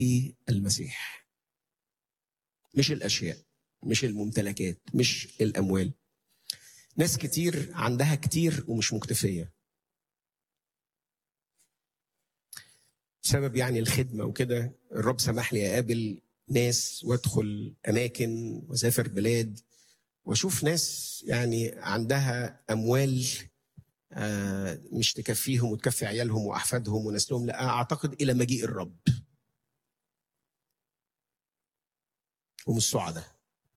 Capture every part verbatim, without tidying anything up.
المسيح، مش الأشياء، مش الممتلكات، مش الأموال. ناس كتير عندها كتير ومش مكتفية بسبب يعني الخدمة وكده. الرب سمح لي أقابل ناس وأدخل أماكن وأسافر بلاد وأشوف ناس يعني عندها أموال آه مش تكفيهم وتكفي عيالهم وأحفادهم ونسلهم، لا أعتقد إلى مجيء الرب، ومش سعداء.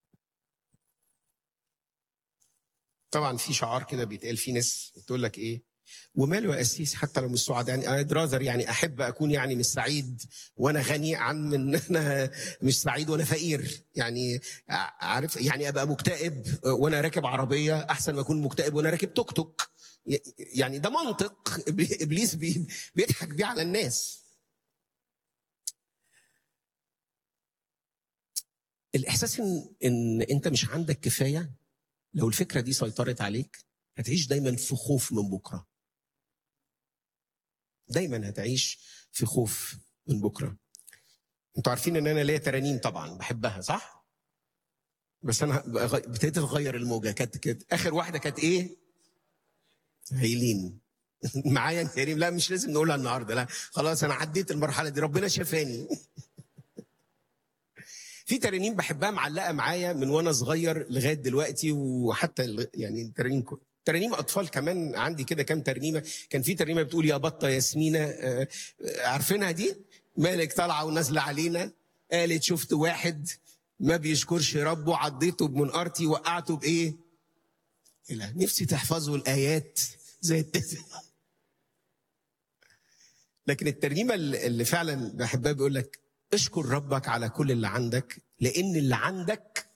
طبعا في شعار كده بيتقال، في ناس بتقول لك ايه وماله يا قسيس حتى لو مش سعداء، يعني انا راذر يعني احب اكون يعني مش سعيد وانا غني عن ان انا مش سعيد وانا فقير. يعني عارف يعني ابقى مكتئب وانا راكب عربيه احسن ما اكون مكتئب وانا راكب توك توك. يعني ده منطق ابليس بيضحك بيه على الناس. الاحساس ان ان انت مش عندك كفايه، لو الفكره دي سيطرت عليك هتعيش دايما في خوف من بكره، دايما هتعيش في خوف من بكره. انتوا عارفين ان انا ليا ترانيم طبعا بحبها صح؟ بس انا ابتديت اتغير الموجه. كانت كانت اخر واحده كانت ايه؟ هيلين معايا ترانيم؟ لا مش لازم نقولها النهارده، لا خلاص انا عديت المرحله دي، ربنا شفاني. في ترانيم بحبها معلقه معايا من وانا صغير لغايه دلوقتي، وحتى يعني ترانيم ترانيم اطفال كمان عندي كده كام ترنيمه. كان في ترنيمه بتقول يا بطه ياسمينه، عارفينها دي؟ مالك طالعه ونازله علينا، قالت شفت واحد ما بيشكرش ربه عضيته بمنقرتي وقعته بايه؟ لا نفسي تحفظوا الايات زي التسع. لكن الترنيمه اللي فعلا بحبها بيقول لك اشكر ربك على كل اللي عندك لان اللي عندك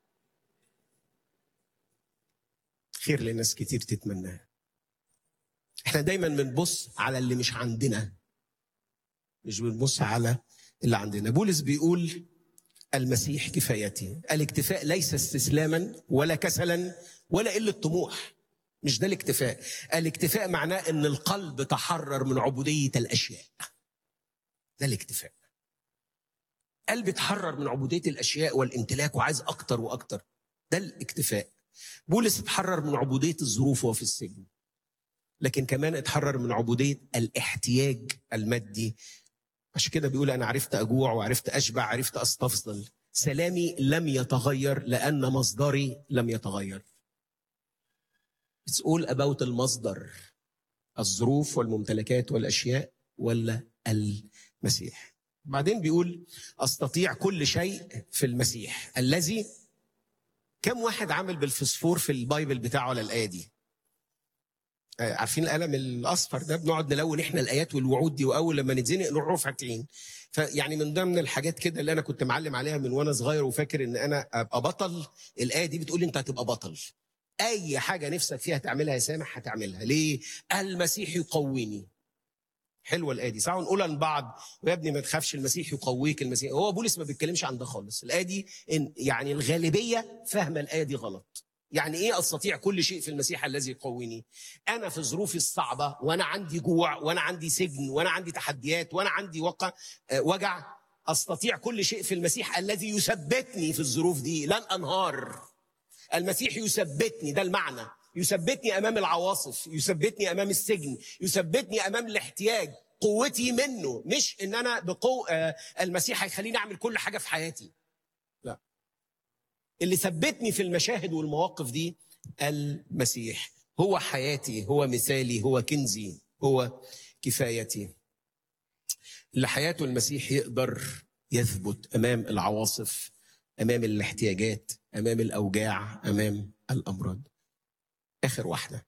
خير لناس كتير تتمناه. احنا دايما بنبص على اللي مش عندنا، مش بنبص على اللي عندنا. بولس بيقول المسيح كفايتي. الاكتفاء ليس استسلاما ولا كسلا ولا قلة طموح، مش ده الاكتفاء. الاكتفاء معناه ان القلب تحرر من عبودية الاشياء، ده الاكتفاء. قلب تحرر من عبودية الاشياء والامتلاك وعايز اكتر واكتر، ده الاكتفاء. بولس اتحرر من عبودية الظروف وهو في السجن، لكن كمان اتحرر من عبودية الاحتياج المادي. عشان كده بيقول أنا عرفت أجوع وعرفت أشبع، عرفت أستفضل، سلامي لم يتغير لأن مصدري لم يتغير. It's all about المصدر، الظروف والممتلكات والأشياء ولا المسيح. بعدين بيقول أستطيع كل شيء في المسيح الذي. كم واحد عامل بالفسفور في البايبل بتاعه على الآية دي؟ عارفين القلم الاصفر ده بنقعد نلون احنا الايات والوعود دي، واول لما نتزنق نروح فاتحين. فيعني من ضمن الحاجات كده اللي انا كنت معلم عليها من وانا صغير وفاكر ان انا ابقى بطل، الايه دي بتقول انت هتبقى بطل. اي حاجه نفسك فيها تعملها يا سامح هتعملها. ليه؟ المسيح يقويني. حلوه الايه دي صح؟ نقولها لبعض ويا ابني ما تخافش المسيح يقويك. المسيح هو بولس ما بيتكلمش عن ده خالص. الايه دي إن يعني الغالبيه فاهمه الايه دي غلط. يعني ايه استطيع كل شيء في المسيح الذي يقويني؟ انا في ظروفي الصعبه وانا عندي جوع وانا عندي سجن وانا عندي تحديات وانا عندي وقع وجع، استطيع كل شيء في المسيح الذي يثبتني في الظروف دي. لن انهار، المسيح يثبتني، ده المعنى. يثبتني امام العواصف، يثبتني امام السجن، يثبتني امام الاحتياج. قوتي منه، مش ان انا بقوه المسيح هيخليني اعمل كل حاجه في حياتي. لا، اللي ثبتني في المشاهد والمواقف دي المسيح. هو حياتي، هو مثالي، هو كنزي، هو كفايتي. اللي حياته المسيح يقدر يثبت امام العواصف، امام الاحتياجات، امام الاوجاع، امام الامراض. اخر واحده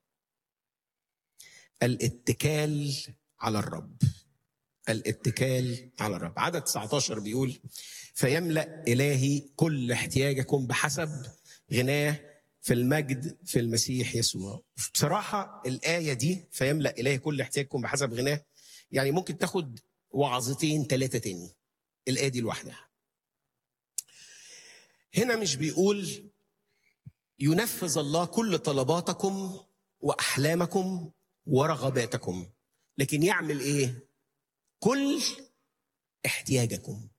الاتكال على الرب. الاتكال على الرب. عدد تسعة عشر بيقول فيملأ إلهي كل احتياجكم بحسب غناه في المجد في المسيح يسوع. بصراحة الآية دي فيملأ إلهي كل احتياجكم بحسب غناه يعني ممكن تاخد وعظتين ثلاثة تاني الآية دي لوحدها. هنا مش بيقول ينفذ الله كل طلباتكم وأحلامكم ورغباتكم، لكن يعمل إيه؟ كل احتياجكم.